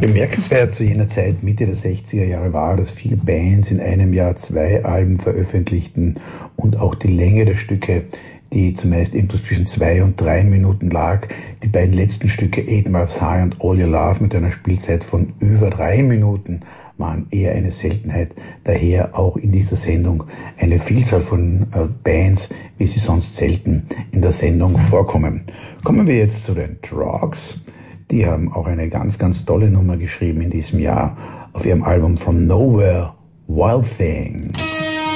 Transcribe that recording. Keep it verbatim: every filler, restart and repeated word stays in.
Bemerkenswert zu jener Zeit, Mitte der sechziger Jahre, war, dass viele Bands in einem Jahr zwei Alben veröffentlichten und auch die Länge der Stücke, die zumeist irgendwo zwischen zwei und drei Minuten lag. Die beiden letzten Stücke, Eight Miles High und All Your Love, mit einer Spielzeit von über drei Minuten, waren eher eine Seltenheit. Daher auch in dieser Sendung eine Vielzahl von äh, Bands, wie sie sonst selten in der Sendung vorkommen. Kommen wir jetzt zu den Troggs. Die haben auch eine ganz, ganz tolle Nummer geschrieben in diesem Jahr auf ihrem Album From Nowhere, Wild Thing.